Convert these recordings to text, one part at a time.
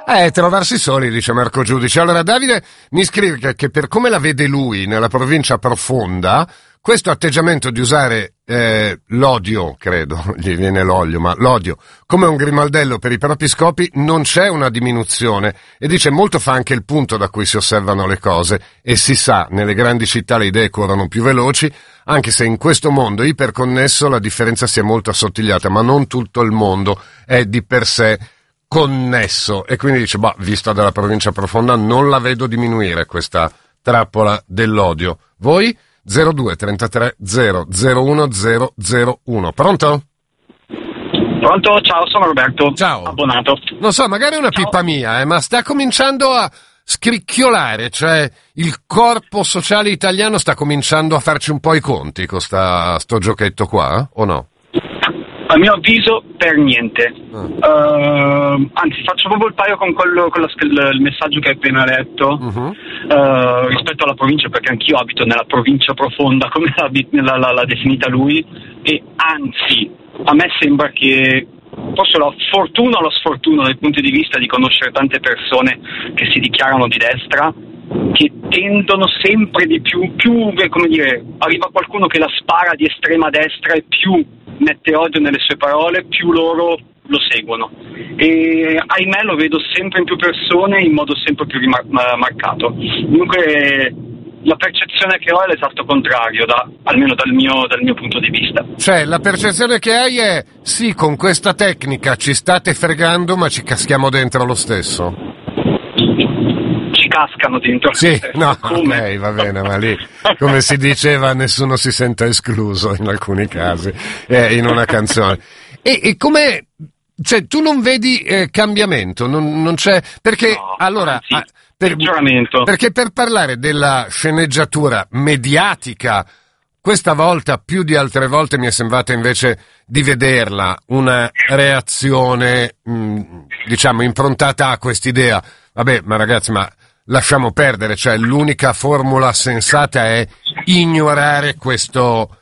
Trovarsi soli, dice Marco Giudice. Allora Davide mi scrive che per come la vede lui nella provincia profonda, questo atteggiamento di usare l'odio, credo, gli viene l'olio, ma l'odio come un grimaldello per i propri scopi, non c'è una diminuzione. E dice molto fa anche il punto da cui si osservano le cose, e si sa, nelle grandi città le idee corrono più veloci, anche se in questo mondo iperconnesso la differenza sia molto assottigliata, ma non tutto il mondo è di per sé connesso. E quindi dice, vista dalla provincia profonda, non la vedo diminuire questa trappola dell'odio. Voi? 02 33 001 001. Pronto? Pronto, ciao, sono Roberto. Ciao. Abbonato. Non so, magari è una pippa mia, ma sta cominciando a scricchiolare, cioè il corpo sociale italiano sta cominciando a farci un po' i conti con sto giochetto qua, o no? A mio avviso, per niente. Anzi, faccio proprio il paio con il messaggio che hai appena letto, rispetto alla provincia, perché anch'io abito nella provincia profonda, come l'ha definita lui, e anzi, a me sembra che forse la fortuna o la sfortuna dal punto di vista di conoscere tante persone che si dichiarano di destra, che tendono sempre di più, come dire, arriva qualcuno che la spara di estrema destra e più mette odio nelle sue parole, più loro lo seguono. E ahimè lo vedo sempre in più persone in modo sempre più marcato. Dunque la percezione che ho è l'esatto contrario, almeno dal mio punto di vista. Cioè, la percezione che hai è, sì, con questa tecnica ci state fregando, ma ci caschiamo dentro lo stesso. Cascano dentro. Sì, no, ok, va bene, ma lì, come si diceva, nessuno si sente escluso in alcuni casi, in una canzone. E come, cioè, tu non vedi cambiamento, non c'è, perché, no, allora, perché per parlare della sceneggiatura mediatica, questa volta, più di altre volte, mi è sembrata invece di vederla una reazione, diciamo, improntata a quest'idea. Vabbè, ma ragazzi, lasciamo perdere, cioè l'unica formula sensata è ignorare questo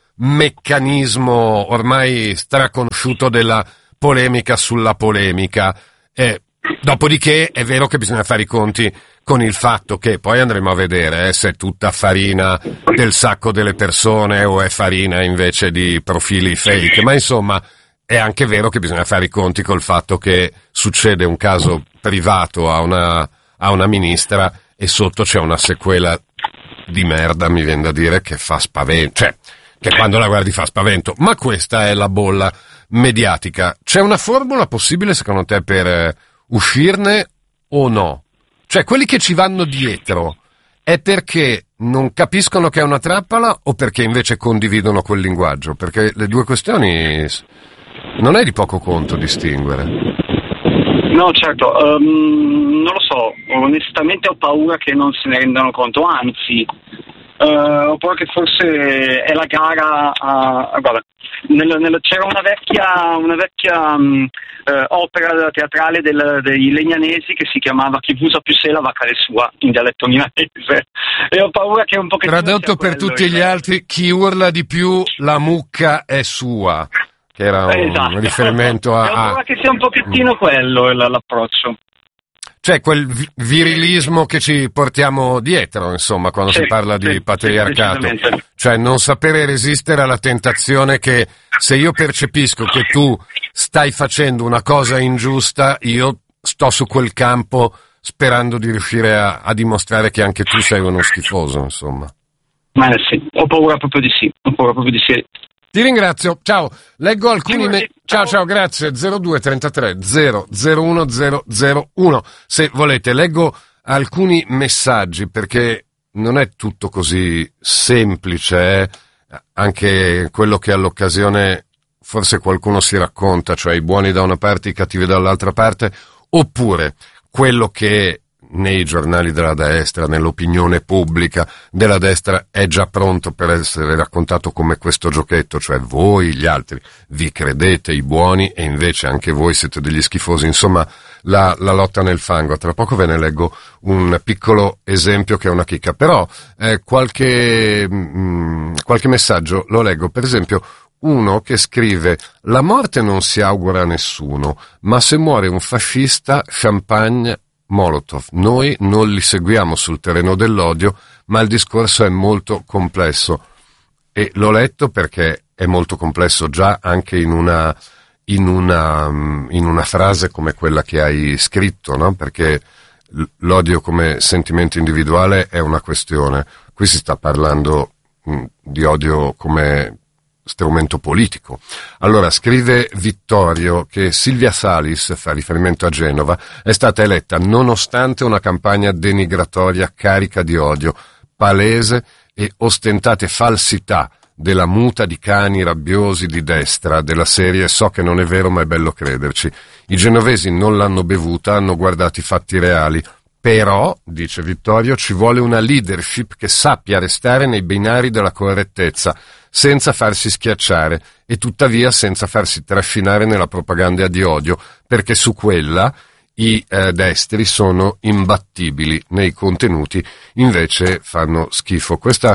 meccanismo ormai straconosciuto della polemica sulla polemica. Dopodiché è vero che bisogna fare i conti con il fatto che poi andremo a vedere se è tutta farina del sacco delle persone o è farina invece di profili fake, ma insomma è anche vero che bisogna fare i conti col fatto che succede un caso privato a una ministra e sotto c'è una sequela di merda, mi viene da dire, che fa spavento, cioè che quando la guardi fa spavento, ma questa è la bolla mediatica. C'è una formula possibile secondo te per uscirne o no? Cioè quelli che ci vanno dietro è perché non capiscono che è una trappola o perché invece condividono quel linguaggio? Perché le due questioni non è di poco conto distinguere. No, certo, non lo so, onestamente ho paura che non se ne rendano conto, anzi, ho paura che forse è la gara guarda, c'era una vecchia opera teatrale dei Legnanesi che si chiamava Chi vusa più sé la vacca è sua, in dialetto milanese, e ho paura che un pochettino tradotto per tutti gli altri, chi urla di più la mucca è sua, che era un riferimento a... Ho paura che sia un pochettino quello l'approccio. Cioè quel virilismo che ci portiamo dietro, insomma, quando si parla di patriarcato. Cioè non sapere resistere alla tentazione che se io percepisco che tu stai facendo una cosa ingiusta, io sto su quel campo sperando di riuscire a dimostrare che anche tu sei uno schifoso, insomma. Ma sì, ho paura proprio di sì. Ti ringrazio, ciao. Leggo alcuni... Ciao, grazie. 02 33 001 001. Se volete, leggo alcuni messaggi, perché non è tutto così semplice, anche quello che all'occasione forse qualcuno si racconta, cioè i buoni da una parte, i cattivi dall'altra parte, oppure quello che nei giornali della destra, nell'opinione pubblica della destra è già pronto per essere raccontato come questo giochetto, cioè voi gli altri vi credete i buoni e invece anche voi siete degli schifosi, insomma la lotta nel fango. Tra poco ve ne leggo un piccolo esempio che è una chicca, però qualche messaggio lo leggo, per esempio uno che scrive: la morte non si augura a nessuno, ma se muore un fascista, champagne Molotov. Noi non li seguiamo sul terreno dell'odio, ma il discorso è molto complesso. E l'ho letto perché è molto complesso già anche in una frase come quella che hai scritto, no? Perché l'odio come sentimento individuale è una questione. Qui si sta parlando di odio come strumento politico. Allora, scrive Vittorio che Silvia Salis, fa riferimento a Genova, è stata eletta nonostante una campagna denigratoria carica di odio, palese e ostentate falsità della muta di cani rabbiosi di destra, della serie so che non è vero ma è bello crederci. I genovesi non l'hanno bevuta, hanno guardato i fatti reali. Però, dice Vittorio, ci vuole una leadership che sappia restare nei binari della correttezza, senza farsi schiacciare e tuttavia senza farsi trascinare nella propaganda di odio, perché su quella i destri sono imbattibili, nei contenuti invece fanno schifo.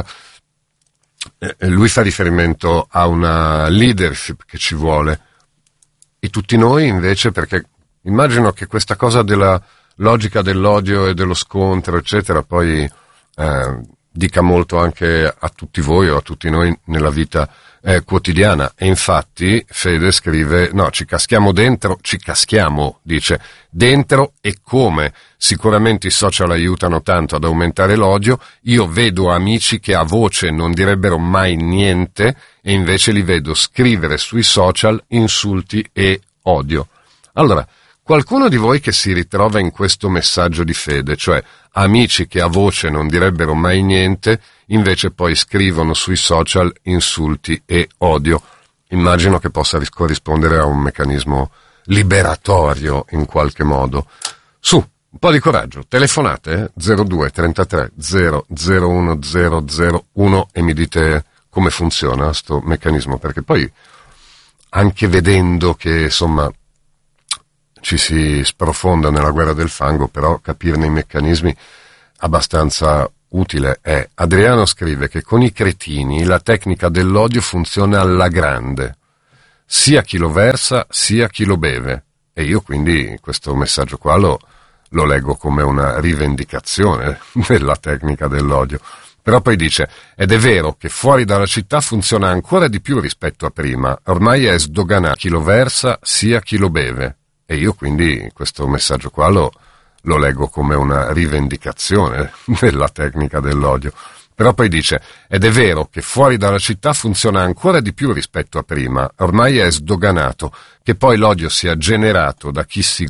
Lui fa riferimento a una leadership che ci vuole, e tutti noi invece, perché immagino che questa cosa della logica dell'odio e dello scontro eccetera poi dica molto anche a tutti voi o a tutti noi nella vita quotidiana. E infatti Fede scrive ci caschiamo, dice, dentro e come. Sicuramente i social aiutano tanto ad aumentare l'odio. Io vedo amici che a voce non direbbero mai niente e invece li vedo scrivere sui social insulti e odio. Allora, qualcuno di voi che si ritrova in questo messaggio di Fede, cioè amici che a voce non direbbero mai niente, invece poi scrivono sui social insulti e odio, immagino che possa corrispondere a un meccanismo liberatorio in qualche modo. Su, un po' di coraggio, telefonate 02 33 001 001 e mi dite come funziona sto meccanismo, perché poi anche vedendo che insomma ci si sprofonda nella guerra del fango, però capirne i meccanismi abbastanza utile è. Adriano scrive che con i cretini la tecnica dell'odio funziona alla grande, sia chi lo versa sia chi lo beve, e io quindi questo messaggio qua lo leggo come una rivendicazione della tecnica dell'odio. Però poi dice, ed è vero che fuori dalla città funziona ancora di più rispetto a prima, ormai è sdoganato chi lo versa sia chi lo beve. E io quindi questo messaggio qua lo leggo come una rivendicazione della tecnica dell'odio. Però poi dice, ed è vero che fuori dalla città funziona ancora di più rispetto a prima, ormai è sdoganato che poi l'odio sia generato da chi si